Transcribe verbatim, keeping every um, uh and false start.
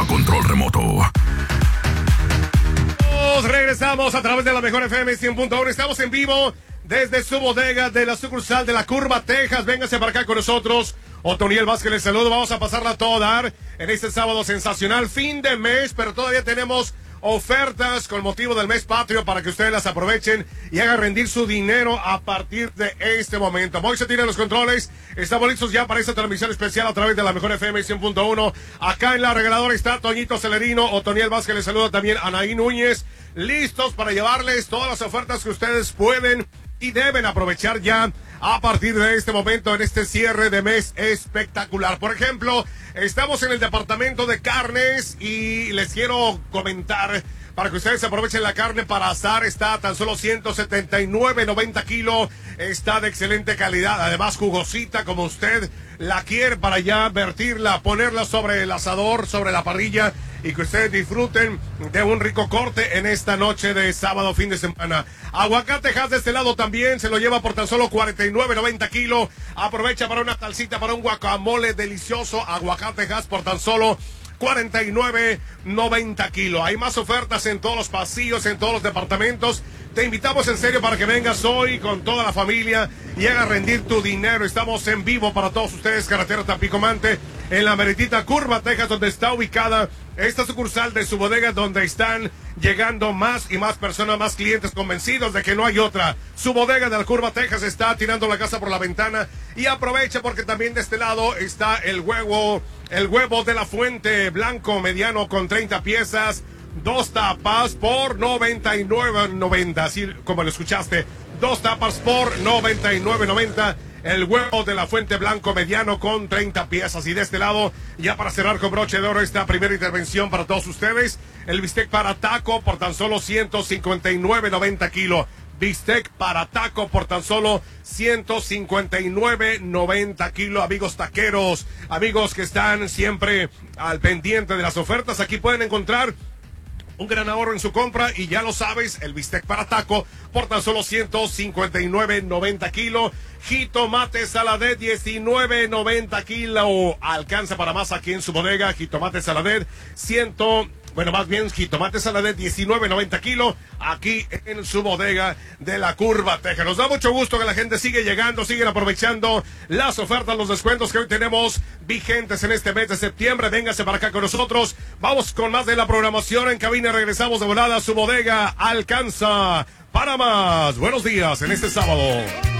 control remoto. Regresamos a través de la mejor F M cien punto uno. Estamos en vivo desde su bodega de la sucursal de La Curva, Texas. Véngase para acá con nosotros. Otoniel Vázquez les saludo. Vamos a pasarla a todo dar en este sábado sensacional, fin de mes, pero todavía tenemos ofertas con motivo del mes patrio para que ustedes las aprovechen y hagan rendir su dinero a partir de este momento. Moise tiene los controles, estamos listos ya para esta transmisión especial a través de la mejor F M cien punto uno. Acá en la regaladora está Toñito Celerino, Otoniel Vázquez les saluda también, Anaí Núñez, listos para llevarles todas las ofertas que ustedes pueden y deben aprovechar ya a partir de este momento en este cierre de mes espectacular. Por ejemplo, estamos en el departamento de carnes y les quiero comentar para que ustedes aprovechen la carne para asar. Está a tan solo ciento setenta y nueve noventa kilos. Está de excelente calidad, además jugosita como usted la quiere para ya vertirla, ponerla sobre el asador, sobre la parrilla y que ustedes disfruten de un rico corte en esta noche de sábado, fin de semana. Aguacatejas de este lado también se lo lleva por tan solo cuarenta y nueve noventa kilos. Aprovecha para una salsita, para un guacamole delicioso. Aguacatejas por tan solo cuarenta y nueve noventa kilos. Hay más ofertas en todos los pasillos, en todos los departamentos. Te invitamos en serio para que vengas hoy con toda la familia y haga rendir tu dinero. Estamos en vivo para todos ustedes, carretera Tampico-Mante, en la meritita Curva, Texas, donde está ubicada esta sucursal de su bodega, donde están llegando más y más personas, más clientes convencidos de que no hay otra. Su bodega de la Curva, Texas, está tirando la casa por la ventana. Y aprovecha porque también de este lado está el huevo, el huevo de la fuente blanco mediano con treinta piezas. Dos tapas por noventa y nueve noventa, así como lo escuchaste. Dos tapas por noventa y nueve noventa. El huevo de la fuente blanco mediano con treinta piezas. Y de este lado, ya para cerrar con broche de oro esta primera intervención para todos ustedes, el bistec para taco por tan solo ciento cincuenta y nueve noventa kilos. Bistec para taco por tan solo ciento cincuenta y nueve noventa kilos. Amigos taqueros, amigos que están siempre al pendiente de las ofertas, aquí pueden encontrar un gran ahorro en su compra y ya lo sabes, el bistec para taco por tan solo ciento cincuenta y nueve noventa kilos. Jitomate saladet diecinueve noventa kilos. Alcanza para más aquí en su bodega. Jitomate saladet cien, bueno, más bien jitomate saladet diecinueve noventa kilos aquí en su bodega de la Curva, Texas. Nos da mucho gusto que la gente sigue llegando, siguen aprovechando las ofertas, los descuentos que hoy tenemos vigentes en este mes de septiembre. Véngase para acá con nosotros. Vamos con más de la programación en cabina. Regresamos de volada a su bodega. Alcanza para más. Buenos días en este sábado.